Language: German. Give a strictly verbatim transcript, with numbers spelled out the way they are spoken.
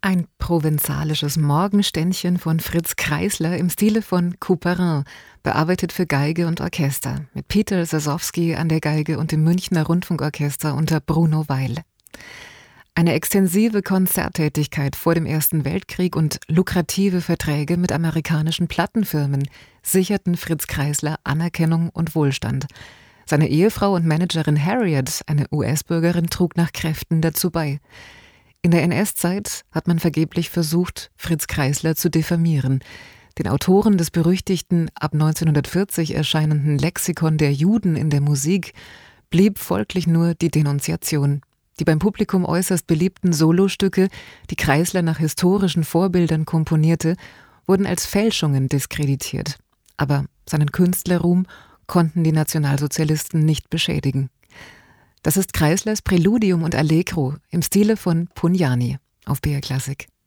Ein provenzalisches Morgenständchen von Fritz Kreisler im Stile von Couperin, bearbeitet für Geige und Orchester, mit Peter Sasowski an der Geige und dem Münchner Rundfunkorchester unter Bruno Weil. Eine extensive Konzerttätigkeit vor dem Ersten Weltkrieg und lukrative Verträge mit amerikanischen Plattenfirmen sicherten Fritz Kreisler Anerkennung und Wohlstand. Seine Ehefrau und Managerin Harriet, eine U S-Bürgerin, trug nach Kräften dazu bei. In der N S-Zeit hat man vergeblich versucht, Fritz Kreisler zu diffamieren. Den Autoren des berüchtigten, ab neunzehnhundertvierzig erscheinenden Lexikon der Juden in der Musik blieb folglich nur die Denunziation. Die beim Publikum äußerst beliebten Solostücke, die Kreisler nach historischen Vorbildern komponierte, wurden als Fälschungen diskreditiert. Aber seinen Künstlerruhm konnten die Nationalsozialisten nicht beschädigen. Das ist Kreislers Präludium und Allegro im Stile von Pugnani auf B R Klassik.